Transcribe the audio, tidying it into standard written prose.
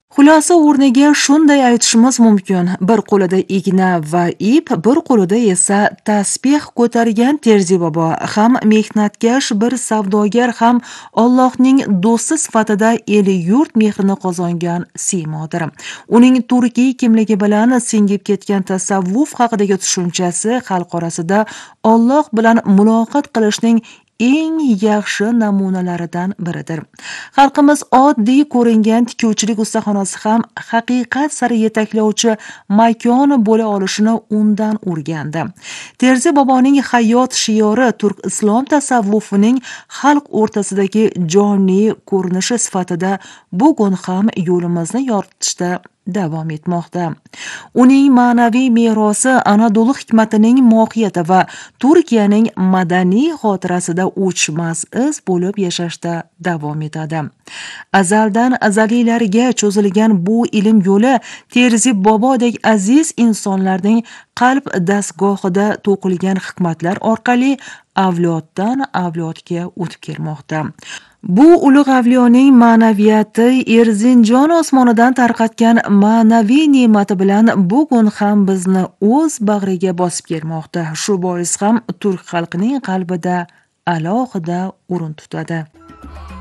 Xulosa o'rniga shunday aytishimiz mumkin: bir qo'lida igna va ip, bir qo'lida esa tasbeh ko'targan Terzi bobo ham mehnatkash bir savdogar, ham Allohning do'sti sifatida el-yurt mehrini qozongan siymodir. Uning turkiy kimligi bilan singib ketgan tasavvuf haqidagi tushunchasi xalq orasida Alloh bilan muloqot qilishning eng yaxshi namunalaridan biridir. Xalqimiz oddiy ko'ringan tikuvchilik ustaxonasi ham haqiqat sari yetaklovchi makon bo'la olishini undan o'rgandi. Terzi boboning hayot shiori turk islom tasavvufining xalq o'rtasidagi jonli ko'rinishi sifatida bugun ham yo'limizni yoritishda davom etmoqda. Uning ma'naviy merosi Anadolu hikmatining mohiyati va Turkiyaning madaniy xotirasida o'chmas iz bo'lib yashashda davom etadi. Azaldan azaliylarga cho'zilgan bu ilm yo'li Terzi bobodek aziz insonlarning qalb dastgohida to'qilgan hikmatlar orqali avloddan avlodga o'tib kelmoqda. Bu ulug' avliyoning ma'naviyati Erzinjon osmonidan tarqatgan ma'naviy ne'mati bilan bugun ham bizni o'z bag'riga bosib kelmoqda. Shu bois ham turk xalqining qalbida alohida o'rin tutadi.